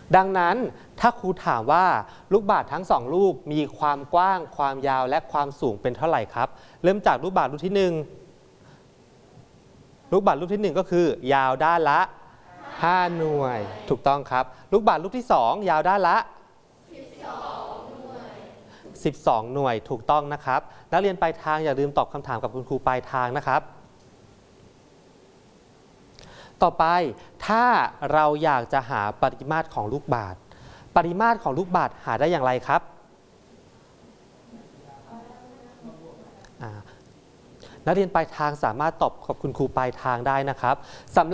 ดังนั้นถ้าครูถามว่าลูกบาศก์ทั้ง2ลูกมีความกว้างความยาวและความสูงเป็นเท่าไหร่ครับเริ่มจากลูกบาศก์ลูกที่1ลูกบาศก์ลูกที่1ก็คือยาวด้านละ5หน่วยถูกต้องครับลูกบาศก์ลูกที่2ยาวด้านละ12หน่วยถูกต้องนะครับนักเรียนปลายทางอย่าลืมตอบคำถามกับคุณครูปลายทางนะครับต่อไปถ้าเราอยากจะหาปริมาตรของลูกบาศก์ปริมาตรของลูกบาศก์หาได้อย่างไรครับนักเรียนปลายทางสามารถตอบกับคุณครูปลายทางได้นะครับ